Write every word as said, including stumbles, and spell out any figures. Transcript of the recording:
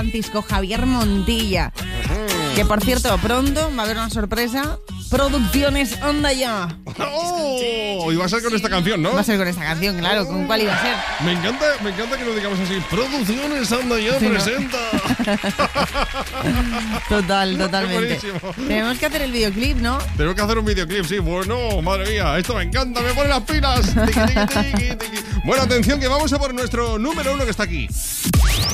Francisco Javier Montilla. Que por cierto, pronto va a haber una sorpresa. Producciones Onda Ya. ¡Oh! Y va a ser con esta canción, ¿no? Va a ser con esta canción, claro. ¿Con cuál iba a ser? Me encanta, me encanta que lo digamos así. Producciones Onda Ya Sí, ¿no? presenta. Total, totalmente. Buenísimo. Tenemos que hacer el videoclip, ¿no? Tenemos que hacer un videoclip, sí. Bueno, madre mía, esto me encanta, me pone las pilas. Tiqui, tiqui, tiqui, tiqui. Bueno, atención, que vamos a por nuestro número uno que está aquí.